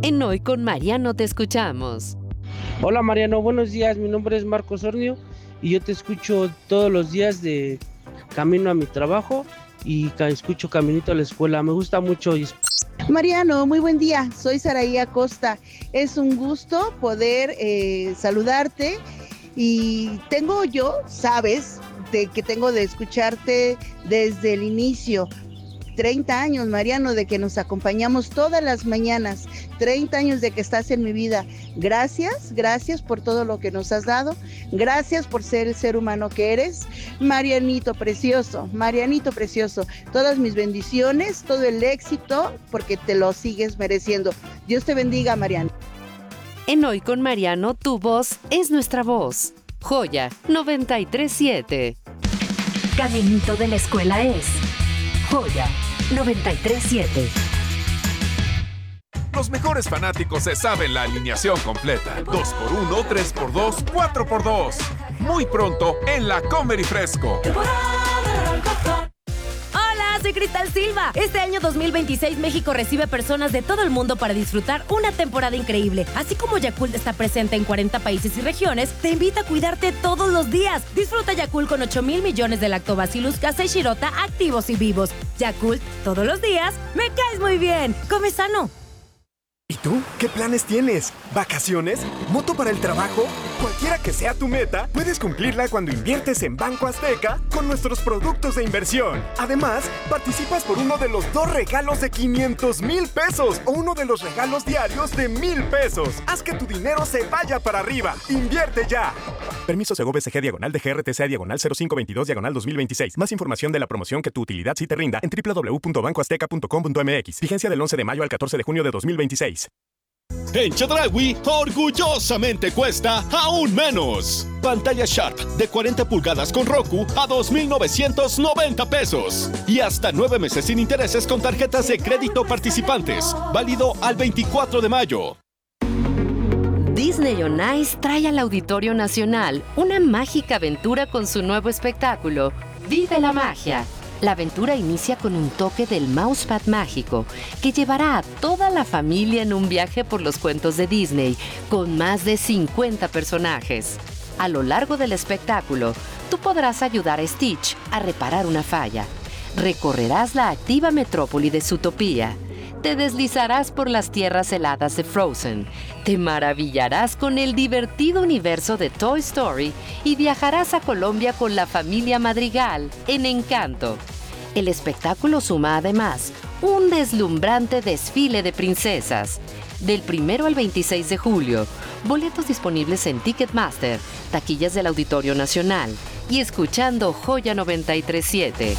En Hoy con Mariano te escuchamos. Hola Mariano, buenos días, mi nombre es Marcos Ornio y yo te escucho todos los días de camino a mi trabajo y escucho caminito a la escuela, me gusta mucho. Mariano, muy buen día, soy Saraí Acosta, es un gusto poder saludarte y sabes, que tengo de escucharte desde el inicio. 30 años, Mariano, de que nos acompañamos todas las mañanas, 30 años de que estás en mi vida. Gracias por todo lo que nos has dado, gracias por ser el ser humano que eres. Marianito precioso, todas mis bendiciones, todo el éxito, porque te lo sigues mereciendo. Dios te bendiga, Mariano. En Hoy con Mariano, tu voz es nuestra voz. Joya 93.7. Caminito de la escuela es Joya 93.7. Los mejores fanáticos se saben la alineación completa. 2x1, 3x2, 4x2. Muy pronto en la Comer y Fresco. Hola, soy Cristal Silva. Este año 2026 México recibe personas de todo el mundo para disfrutar una temporada increíble. Así como Yakult está presente en 40 países y regiones, te invita a cuidarte todos los días. Disfruta Yakult con 8,000 millones de Lactobacillus casei shirota activos y vivos. Yakult, todos los días, me caes muy bien. Come sano. ¿Y tú? ¿Qué planes tienes? ¿Vacaciones? ¿Moto para el trabajo? Cualquiera que sea tu meta, puedes cumplirla cuando inviertes en Banco Azteca con nuestros productos de inversión. Además, participas por uno de los 2 regalos de 500,000 pesos o uno de los regalos diarios de 1,000 pesos. Haz que tu dinero se vaya para arriba. ¡Invierte ya! Permiso Segov SG /DGRTC/0522/2026. Más información de la promoción que tu utilidad sí te rinda en www.bancoazteca.com.mx. Vigencia del 11 de mayo al 14 de junio de 2026. En Chedraui, orgullosamente cuesta aún menos. Pantalla Sharp de 40 pulgadas con Roku a 2,990 pesos. Y hasta 9 meses sin intereses con tarjetas de crédito participantes. Válido al 24 de mayo. Disney on Ice trae al Auditorio Nacional una mágica aventura con su nuevo espectáculo, Vive la Magia. La aventura inicia con un toque del Mousepad mágico que llevará a toda la familia en un viaje por los cuentos de Disney con más de 50 personajes. A lo largo del espectáculo, tú podrás ayudar a Stitch a reparar una falla. Recorrerás la activa metrópoli de Zootopia. Te deslizarás por las tierras heladas de Frozen. Te maravillarás con el divertido universo de Toy Story y viajarás a Colombia con la familia Madrigal en Encanto. El espectáculo suma además un deslumbrante desfile de princesas. Del 1 al 26 de julio, boletos disponibles en Ticketmaster, taquillas del Auditorio Nacional y escuchando Joya 93.7.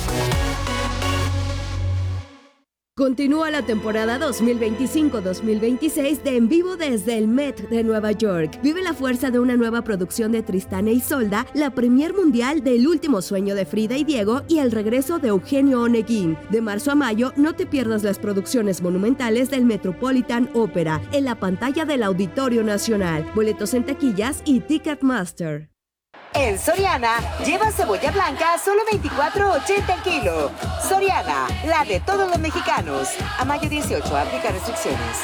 Continúa la temporada 2025-2026 de En Vivo desde el Met de Nueva York. Vive la fuerza de una nueva producción de Tristán e Isolda, la premier mundial del Último Sueño de Frida y Diego y el regreso de Eugenio Oneguín. De marzo a mayo, no te pierdas las producciones monumentales del Metropolitan Opera en la pantalla del Auditorio Nacional. Boletos en taquillas y Ticketmaster. En Soriana, lleva cebolla blanca a solo $24.80 el kilo. Soriana, la de todos los mexicanos. A mayo 18, aplica restricciones.